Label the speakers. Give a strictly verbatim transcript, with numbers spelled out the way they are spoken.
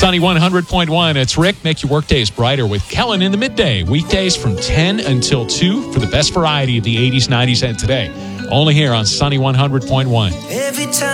Speaker 1: Sunny one hundred point one. It's Rick. Make your workdays brighter with Kellen in the midday. Weekdays from ten until two for the best variety of the eighties, nineties, and today. Only here on Sunny one hundred point one.
Speaker 2: Every time